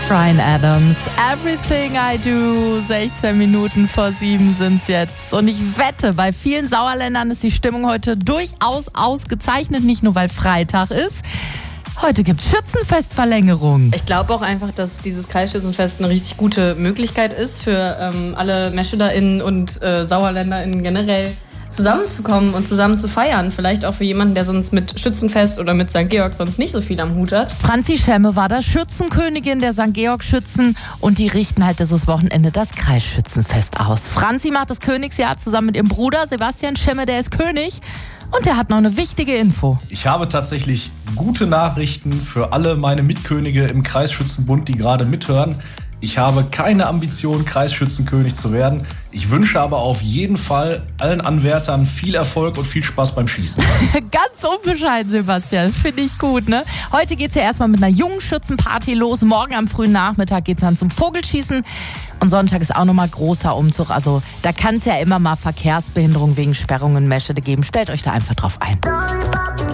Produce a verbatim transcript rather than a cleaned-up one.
Bryan Adams, Everything I Do, sechzehn Minuten vor sieben sind's jetzt. Und ich wette, bei vielen Sauerländern ist die Stimmung heute durchaus ausgezeichnet, nicht nur weil Freitag ist. Heute gibt's Schützenfestverlängerung. Ich glaube auch einfach, dass dieses Kreisschützenfest eine richtig gute Möglichkeit ist für ähm, alle MeschederInnen und äh, SauerländerInnen generell zusammenzukommen und zusammen zu feiern. Vielleicht auch für jemanden, der sonst mit Schützenfest oder mit Sankt Georg sonst nicht so viel am Hut hat. Franzi Schemme war da Schützenkönigin der Sankt Georg Schützen und die richten halt dieses Wochenende das Kreisschützenfest aus. Franzi macht das Königsjahr zusammen mit ihrem Bruder Sebastian Schemme, der ist König. Und der hat noch eine wichtige Info. Ich habe tatsächlich gute Nachrichten für alle meine Mitkönige im Kreisschützenbund, die gerade mithören. Ich habe keine Ambition, Kreisschützenkönig zu werden. Ich wünsche aber auf jeden Fall allen Anwärtern viel Erfolg und viel Spaß beim Schießen. Ganz unbescheiden, Sebastian. Finde ich gut, ne? Heute geht's ja erstmal mit einer jungen Schützenparty los. Morgen am frühen Nachmittag geht's dann zum Vogelschießen. Und Sonntag ist auch nochmal großer Umzug. Also da kann es ja immer mal Verkehrsbehinderung wegen Sperrungen in Meschede geben. Stellt euch da einfach drauf ein.